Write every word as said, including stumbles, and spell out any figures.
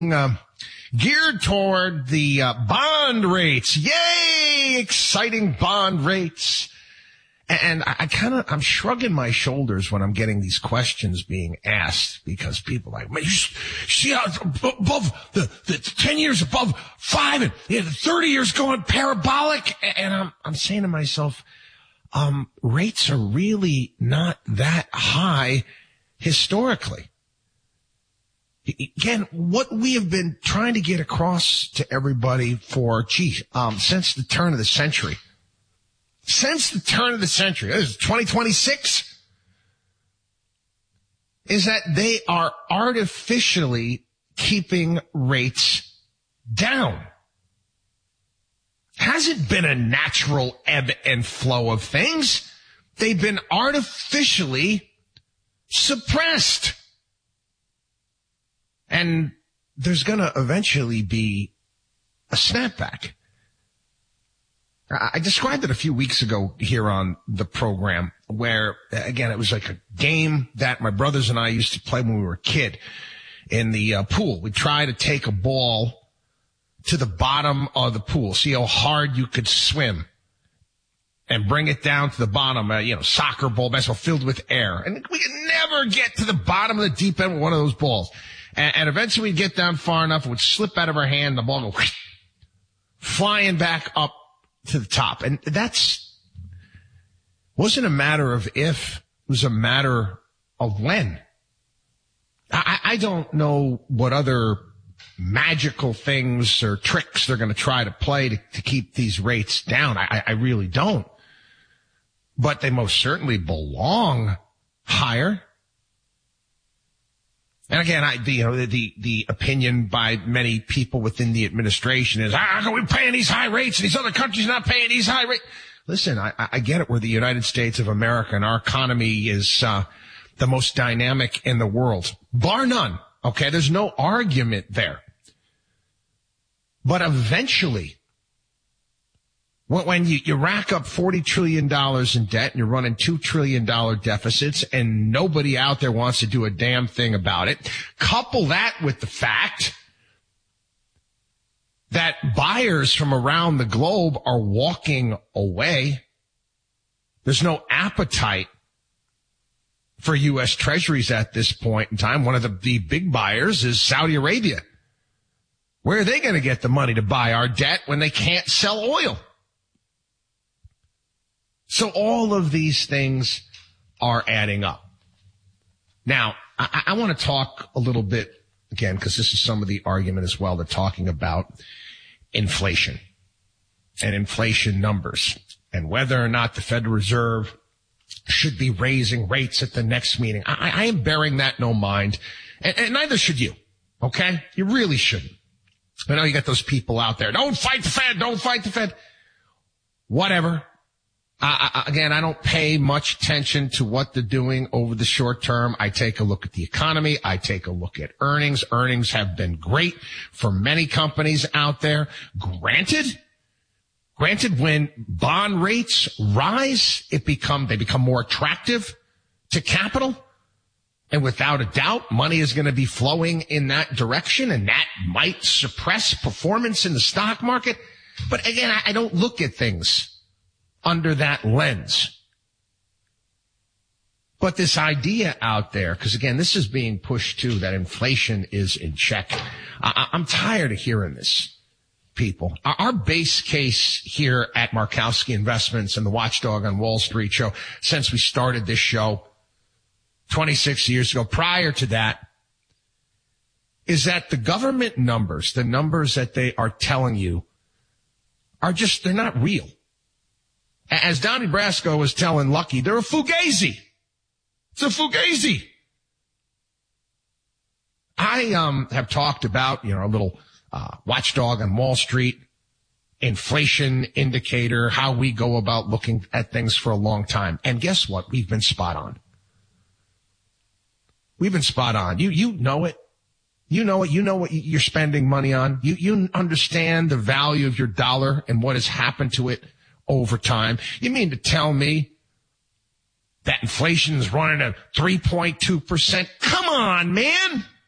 Um, geared toward the uh, bond rates. Yay! Exciting bond rates. And I, I kind of, I'm shrugging my shoulders when I'm getting these questions being asked because people are like, man, you see how it's above the, the ten years above five and yeah, the thirty years going parabolic. And I'm, I'm saying to myself, um, rates are really not that high historically. Again, what we have been trying to get across to everybody for, gee, um, since the turn of the century. Since the turn of the century, this is twenty twenty-six, is that they are artificially keeping rates down. Hasn't been a natural ebb and flow of things. They've been artificially suppressed. And there's going to eventually be a snapback. I described it a few weeks ago here on the program where, again, it was like a game that my brothers and I used to play when we were a kid in the uh, pool. We'd try to take a ball to the bottom of the pool, see how hard you could swim, and bring it down to the bottom, uh, you know, soccer ball, basketball filled with air. And we could never get to the bottom of the deep end with one of those balls. And, and eventually we'd get down far enough, it would slip out of our hand, the ball would go flying back up to the top. And that's wasn't a matter of if, it was a matter of when. I, I don't know what other magical things or tricks they're going to try to play to, to keep these rates down. I, I really don't. But they most certainly belong higher. And again, I, the, you know, the, the opinion by many people within the administration is, how come we paying these high rates and these other countries not paying these high rates? Listen, I, I get it. We're the United States of America and our economy is, uh, the most dynamic in the world, bar none. Okay. There's no argument there. But eventually, when you, you rack up forty trillion dollars in debt and you're running two trillion dollars deficits and nobody out there wants to do a damn thing about it, couple that with the fact that buyers from around the globe are walking away. There's no appetite for U S Treasuries at this point in time. One of the, the big buyers is Saudi Arabia. Where are they going to get the money to buy our debt when they can't sell oil? So all of these things are adding up. Now, I, I want to talk a little bit, again, because this is some of the argument as well, they're talking about inflation and inflation numbers and whether or not the Federal Reserve should be raising rates at the next meeting. I, I am bearing that no mind, and, and neither should you, okay? You really shouldn't. I know you got those people out there, don't fight the Fed, don't fight the Fed. Whatever. I, I, again, I don't pay much attention to what they're doing over the short term. I take a look at the economy. I take a look at earnings. Earnings have been great for many companies out there. Granted, granted, when bond rates rise, it become, they become more attractive to capital. And without a doubt, money is going to be flowing in that direction, and that might suppress performance in the stock market. But again, I, I don't look at things under that lens. But this idea out there, because again, this is being pushed too, that inflation is in check. I, I'm tired of hearing this, people. Our base case here at Markowski Investments and the Watchdog on Wall Street show, since we started this show twenty-six years ago, prior to that, is that the government numbers, the numbers that they are telling you, are just, they're not real. As Donnie Brasco was telling Lucky, they're a fugazi. It's a fugazi. I um have talked about, you know, a little uh Watchdog on Wall Street, inflation indicator, how we go about looking at things for a long time. And guess what? We've been spot on. We've been spot on. You you know it. You know it. You know what you're spending money on. You you understand the value of your dollar and what has happened to it over time. You mean to tell me that inflation is running at three point two percent? Come on, man.